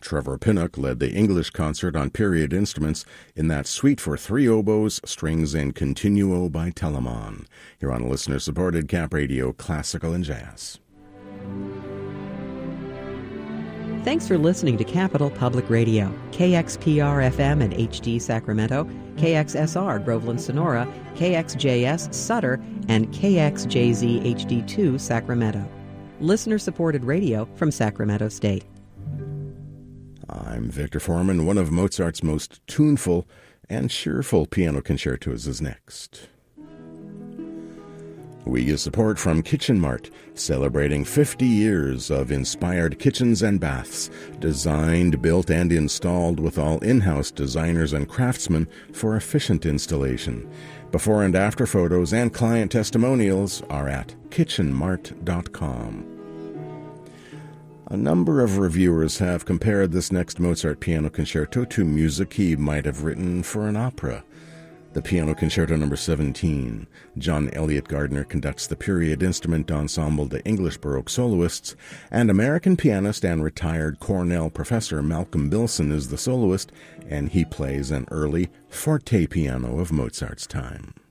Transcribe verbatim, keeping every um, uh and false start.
Trevor Pinnock led the English concert on period instruments in that suite for three oboes, strings, and continuo by Telemann. Here on listener-supported Cap Radio Classical and Jazz. Thanks for listening to Capital Public Radio, K X P R F M and H D Sacramento, K X S R Groveland Sonora, K X J S Sutter, and K X J Z H D two Sacramento. Listener-supported radio from Sacramento State. I'm Victor Foreman. One of Mozart's most tuneful and cheerful piano concertos is next. We get support from Kitchen Mart, celebrating fifty years of inspired kitchens and baths, designed, built, and installed with all in-house designers and craftsmen for efficient installation. Before and after photos and client testimonials are at kitchen mart dot com. A number of reviewers have compared this next Mozart piano concerto to music he might have written for an opera. The Piano Concerto Number seventeen. John Elliott Gardner conducts the period instrument ensemble de English Baroque soloists, and American pianist and retired Cornell professor Malcolm Bilson is the soloist, and he plays an early forte piano of Mozart's time.